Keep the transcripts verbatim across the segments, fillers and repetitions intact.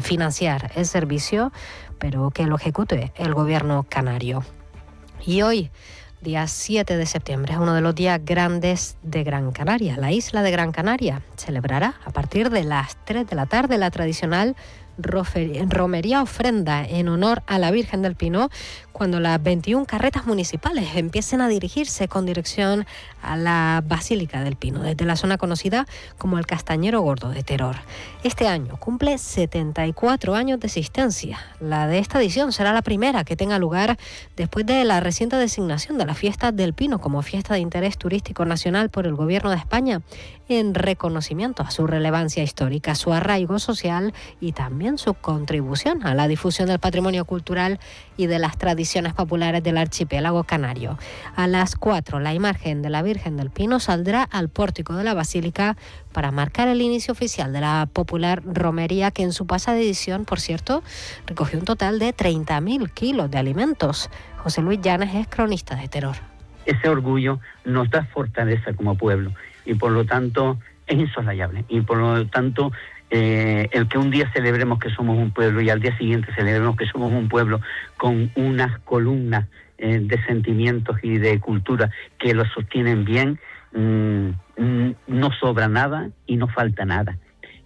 financiar el servicio, pero que lo ejecute el gobierno canario. Y hoy, día siete de septiembre, es uno de los días grandes de Gran Canaria. La isla de Gran Canaria celebrará a partir de las tres de la tarde la tradicional romería ofrenda en honor a la Virgen del Pino, cuando las veintiuna carretas municipales empiecen a dirigirse con dirección a la Basílica del Pino, desde la zona conocida como el Castañero Gordo de Teror. Este año cumple setenta y cuatro años de existencia. La de esta edición será la primera que tenga lugar después de la reciente designación de la Fiesta del Pino como fiesta de interés turístico nacional por el Gobierno de España, en reconocimiento a su relevancia histórica, su arraigo social y también su contribución a la difusión del patrimonio cultural y de las tradiciones populares del archipiélago canario. A las cuatro, la imagen de la Virgen del Pino saldrá al pórtico de la Basílica para marcar el inicio oficial de la popular romería, que en su pasada edición, por cierto, recogió un total de treinta mil kilos de alimentos. José Luis Llanes es cronista de Teror. Ese orgullo nos da fortaleza como pueblo y por lo tanto es insoslayable, y por lo tanto eh, el que un día celebremos que somos un pueblo y al día siguiente celebremos que somos un pueblo con unas columnas eh, de sentimientos y de cultura que lo sostienen bien, mmm, mmm, no sobra nada y no falta nada.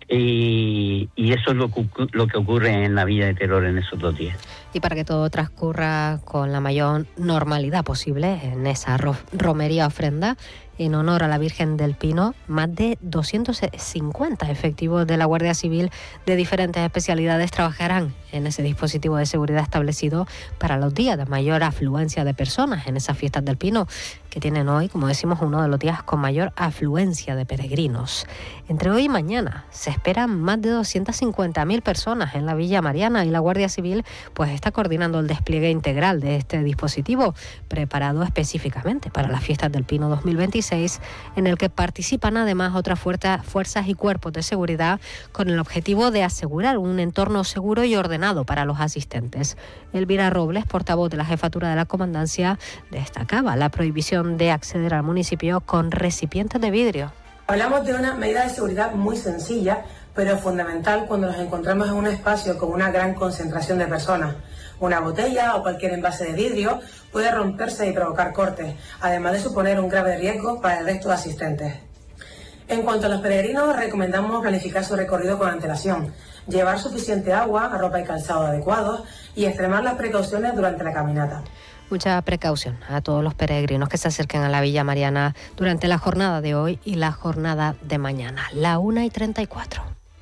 Y, y eso es lo que, lo que ocurre en la Villa de Teror en esos dos días. Y para que todo transcurra con la mayor normalidad posible en esa ro- romería ofrenda en honor a la Virgen del Pino, más de doscientos cincuenta efectivos de la Guardia Civil de diferentes especialidades trabajarán en ese dispositivo de seguridad establecido para los días de mayor afluencia de personas en esas fiestas del Pino, que tienen hoy, como decimos, uno de los días con mayor afluencia de peregrinos. Entre hoy y mañana se esperan más de doscientas cincuenta mil personas en la Villa Mariana, y la Guardia Civil pues está coordinando el despliegue integral de este dispositivo, preparado específicamente para las fiestas del Pino dos mil veintiséis, en el que participan además otras fuerzas, fuerzas y cuerpos de seguridad, con el objetivo de asegurar un entorno seguro y ordenado para los asistentes. Elvira Robles, portavoz de la jefatura de la comandancia, destacaba la prohibición de acceder al municipio con recipientes de vidrio. Hablamos de una medida de seguridad muy sencilla, pero fundamental cuando nos encontramos en un espacio con una gran concentración de personas. Una botella o cualquier envase de vidrio puede romperse y provocar cortes, además de suponer un grave riesgo para el resto de asistentes. En cuanto a los peregrinos, recomendamos planificar su recorrido con antelación, llevar suficiente agua, ropa y calzado adecuados y extremar las precauciones durante la caminata. Mucha precaución a todos los peregrinos que se acerquen a la Villa Mariana durante la jornada de hoy y la jornada de mañana, la una y treinta y cuatro.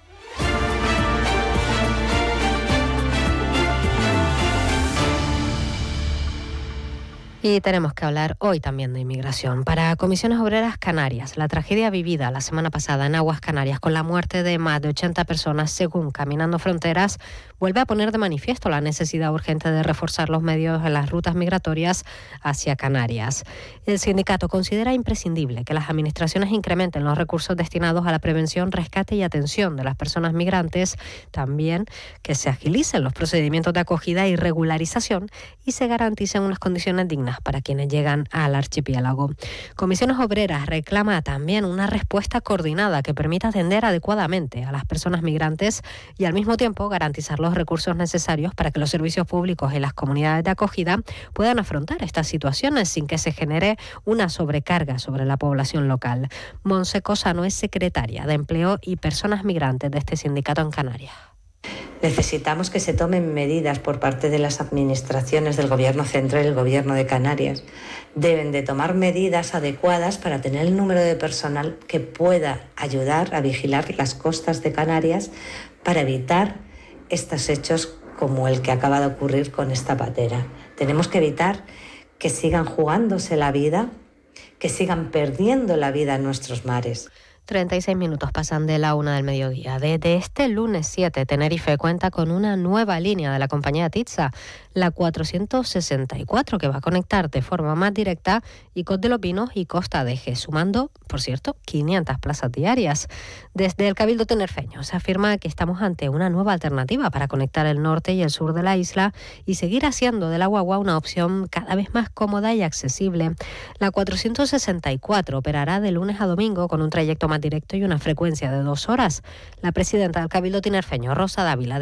Y tenemos que hablar hoy también de inmigración. Para Comisiones Obreras Canarias, la tragedia vivida la semana pasada en Aguas Canarias con la muerte de más de ochenta personas, según Caminando Fronteras, vuelve a poner de manifiesto la necesidad urgente de reforzar los medios en las rutas migratorias hacia Canarias. El sindicato considera imprescindible que las administraciones incrementen los recursos destinados a la prevención, rescate y atención de las personas migrantes, también que se agilicen los procedimientos de acogida y regularización y se garanticen unas condiciones dignas para quienes llegan al archipiélago. Comisiones Obreras reclama también una respuesta coordinada que permita atender adecuadamente a las personas migrantes y al mismo tiempo garantizar los recursos necesarios para que los servicios públicos y las comunidades de acogida puedan afrontar estas situaciones sin que se genere una sobrecarga sobre la población local. Monse Cosano es secretaria de Empleo y Personas Migrantes de este sindicato en Canarias. Necesitamos que se tomen medidas por parte de las administraciones del Gobierno central y el Gobierno de Canarias. Deben de tomar medidas adecuadas para tener el número de personal que pueda ayudar a vigilar las costas de Canarias para evitar estos hechos como el que acaba de ocurrir con esta patera. Tenemos que evitar que sigan jugándose la vida, que sigan perdiendo la vida en nuestros mares. treinta y seis minutos pasan de la una del mediodía. Desde este lunes siete, Tenerife cuenta con una nueva línea de la compañía Titsa, la cuatrocientos sesenta y cuatro, que va a conectar de forma más directa Icod de los Pinos y Costa de Eje, sumando, por cierto, quinientas plazas diarias. Desde el Cabildo tinerfeño se afirma que estamos ante una nueva alternativa para conectar el norte y el sur de la isla y seguir haciendo de la guagua una opción cada vez más cómoda y accesible. La cuatrocientos sesenta y cuatro operará de lunes a domingo con un trayecto más directo y una frecuencia de dos horas. La presidenta del Cabildo tinerfeño, Rosa Dávila,